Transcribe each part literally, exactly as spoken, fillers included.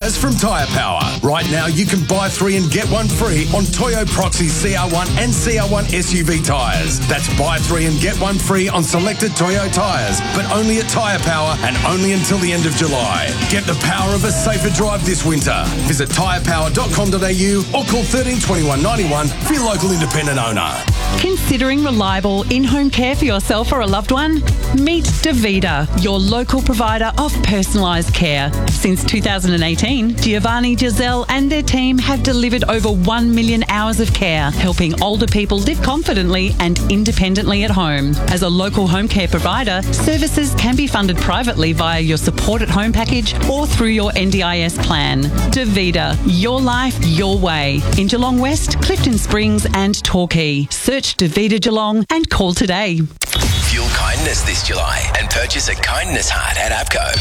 tyres from Tyre Power. Right now, you can buy three and get one free on Toyo Proxy C R one and C R one S U V tyres. That's buy three and get one free on selected Toyo tyres, but only at Tyre Power and only until the end of July. Get the power of a safer drive this winter. Visit tyre power dot com dot a u or call thirteen twenty-one ninety-one for your local independent owner. Considering reliable in-home care for yourself or a loved one? Meet Davida, your local provider of personalised care. Since two thousand eighteen, Giovanni, Giselle and their team have delivered over one million hours of care, helping older people live confidently and independently at home. As a local home care provider, services can be funded privately via your support at home package or through your N D I S plan. Davida, your life, your way. In Geelong West, Clifton Springs and Torquay. Search Davida Geelong and call today. Fuel kindness this July and purchase a kindness heart at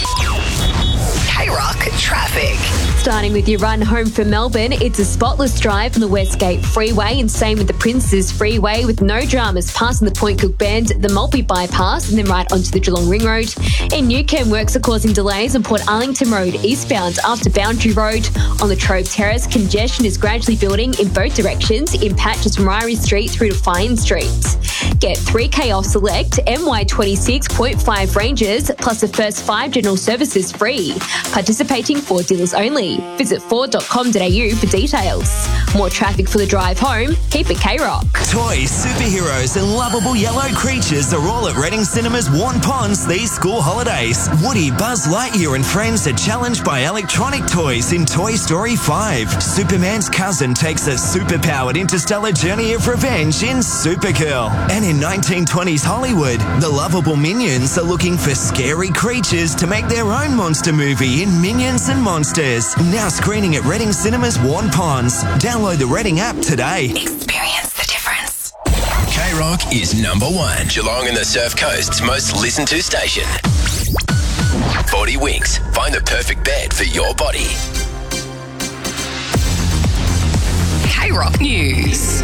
APCO. K-Rock traffic. Starting with your run home from Melbourne, it's a spotless drive on the Westgate Freeway, and same with the Princes Freeway with no dramas passing the Point Cook Bend, the Maltby Bypass and then right onto the Geelong Ring Road. In Newcombe, works are causing delays on Port Arlington Road eastbound after Boundary Road. On the Trove Terrace, congestion is gradually building in both directions in patches from Ryrie Street through to Fine Street. Get three K off select M Y twenty-six point five ranges plus the first five general services free. Participating Ford dealers only. Visit ford dot com dot a u for details. More traffic for the drive home? Keep it K-Rock. Toys, superheroes and lovable yellow creatures are all at Reading Cinemas Warn Ponds these school holidays. Woody, Buzz Lightyear and friends are challenged by electronic toys in Toy Story five. Superman's cousin takes a superpowered interstellar journey of revenge in Supergirl. And in nineteen twenties Hollywood, the lovable Minions are looking for scary creatures to make their own monster movie in Minions and Monsters. Now screening at Reading Cinemas Warn Ponds. Download the Reading app today. Experience the difference. K-Rock is number one. Geelong and the Surf Coast's most listened to station. forty Winks. Find the perfect bed for your body. K-Rock News.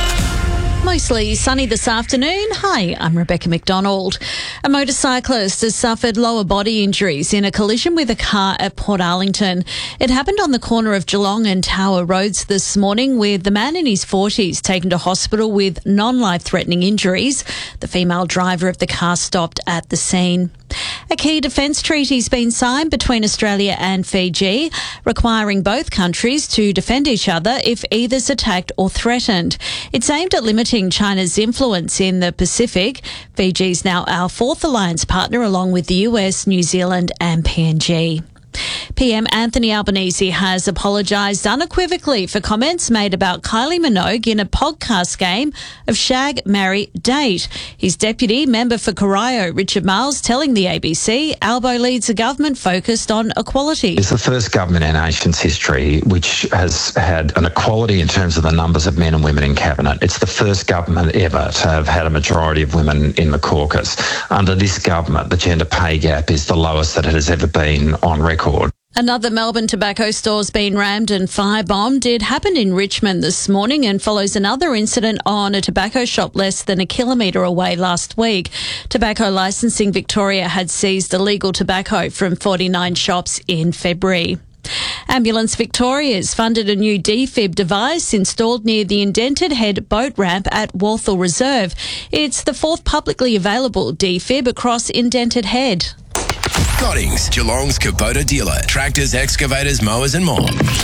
Mostly sunny this afternoon. Hi, I'm Rebecca McDonald. A motorcyclist has suffered lower body injuries in a collision with a car at Port Arlington. It happened on the corner of Geelong and Tower Roads this morning, with the man in his forties taken to hospital with non-life-threatening injuries. The female driver of the car stopped at the scene. A key defence treaty's been signed between Australia and Fiji, requiring both countries to defend each other if either's attacked or threatened. It's aimed at limiting China's influence in the Pacific. Fiji's now our fourth alliance partner, along with the U S, New Zealand and P N G. P M Anthony Albanese has apologised unequivocally for comments made about Kylie Minogue in a podcast game of Shag, Marry, Date. His deputy member for Corio, Richard Miles, telling the A B C Albo leads a government focused on equality. It's the first government in our nation's history which has had an equality in terms of the numbers of men and women in cabinet. It's the first government ever to have had a majority of women in the caucus. Under this government, the gender pay gap is the lowest that it has ever been on record. Another Melbourne tobacco store's been rammed and firebombed. It happened in Richmond this morning and follows another incident on a tobacco shop less than a kilometre away last week. Tobacco Licensing Victoria had seized illegal tobacco from forty-nine shops in February. Ambulance Victoria's funded a new defib device installed near the Indented Head boat ramp at Walthall Reserve. It's the fourth publicly available defib across Indented Head. Goddings, Geelong's Kubota dealer. Tractors, excavators, mowers and more.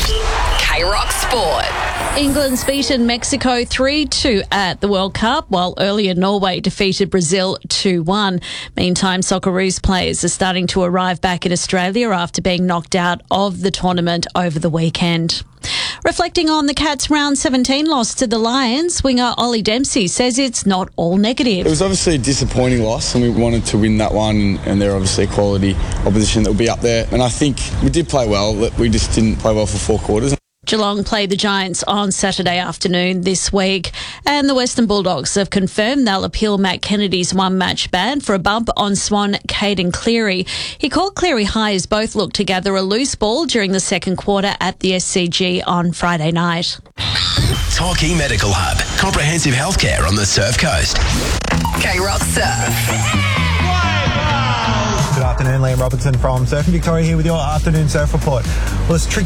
K-Rock Sport. England's beaten Mexico three two at the World Cup, while earlier Norway defeated Brazil two one. Meantime, Socceroos players are starting to arrive back in Australia after being knocked out of the tournament over the weekend. Reflecting on the Cats' round seventeen loss to the Lions, winger Ollie Dempsey says it's not all negative. It was obviously a disappointing loss and we wanted to win that one, and they're obviously a quality opposition that will be up there. And I think we did play well, we just didn't play well for four quarters. Geelong played the Giants on Saturday afternoon this week, and the Western Bulldogs have confirmed they'll appeal Matt Kennedy's one-match ban for a bump on Swan Caden Cleary. He called Cleary high as both looked to gather a loose ball during the second quarter at the S C G on Friday night. Torquay Medical Hub. Comprehensive healthcare on the Surf Coast. K-Rock Surf. Good afternoon, Liam Robertson from Surfing Victoria here with your afternoon surf report. Well, it's tricky